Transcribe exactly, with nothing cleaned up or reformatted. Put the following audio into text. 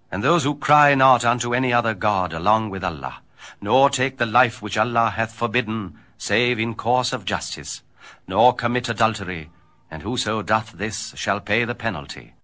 And those who cry not unto any other god along with Allah, nor take the life which Allah hath forbidden, save in course of justice, nor commit adultery, and whoso doth this shall pay the penalty.